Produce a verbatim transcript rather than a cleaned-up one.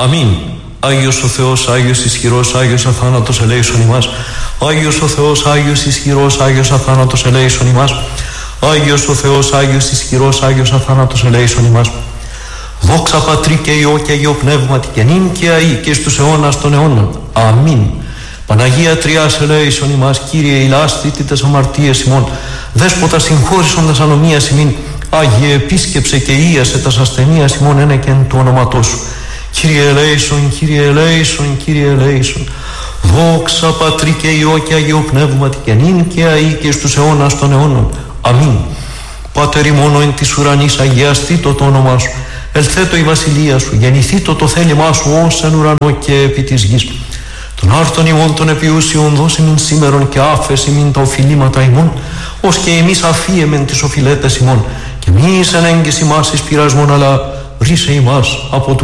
Αμήν. Άγιος ο Θεός, Άγιος ισχυρός, Άγιος αθάνατος ελέησον ημάς. Άγιος ο Θεός, Άγιος ισχυρός, Άγιος αθάνατος ελέησον ημάς. Άγιος ο Θεός, Άγιος ισχυρός, Άγιος αθάνατος ελέησον ημάς. Δόξα Πατρί και Υιό και Αγίο Πνεύματι και νυν και αεί και στους αιώνας των αιώνων. Αμήν. Παναγία Τριάς ελέησον ημάς. Κύριε ηλάσθητη τες αμαρτίες ημών. Δέσποτα συγχώρησον τας ανομίας ημίν. Άγιε επίσκεψε και ίασε τας ασθενείας ημών ένε και εν του ονόματός σου. Κύριε ελέησον, Κύριε ελέησον, Κύριε ελέησον. Δόξα Πατρί και Υιό και Αγίο Πνεύματι και νυν και αεί και στους αιώνας των αιώνων. Αμήν. Πάτερ ημών εν της ουρανής, αγιαστήτω το όνομά σου. Ελθέτω η βασιλεία σου, γεννηθήτω το θέλημά σου ως εν ουρανό και επί της γης. Τον άρτον ημών των επιούσιων δώσε μην σήμερον και άφεση μην τα οφειλήματα ημών, ως και εμείς αφίεμεν τις οφειλέτες ημών. Και μη εις εν έγκυς ημάς εις πειρασμόν, αλλά ρίσε ημάς από του